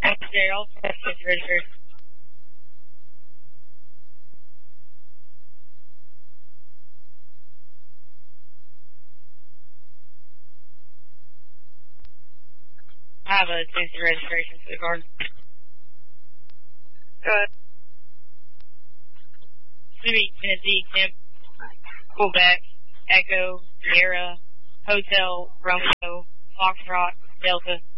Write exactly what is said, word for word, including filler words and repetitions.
Daryl, safety registration. I have a safety registration for the card. Go ahead. Civic, Tennessee, Temp, Quebec, Echo, Sierra, Hotel, Romeo, Foxtrot, Delta.